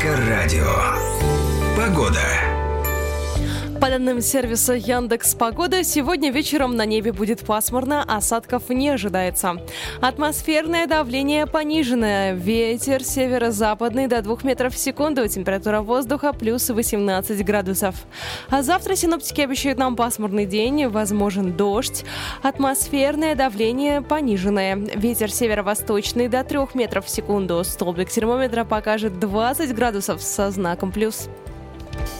Эльдоррадио. Погода. По данным сервиса Яндекс.Погода, сегодня вечером на небе будет пасмурно, осадков не ожидается. Атмосферное давление пониженное, ветер северо-западный до 2 метров в секунду, температура воздуха плюс 18 градусов. А завтра синоптики обещают нам пасмурный день, возможен дождь. Атмосферное давление пониженное, ветер северо-восточный до 3 метров в секунду, столбик термометра покажет 20 градусов со знаком плюс.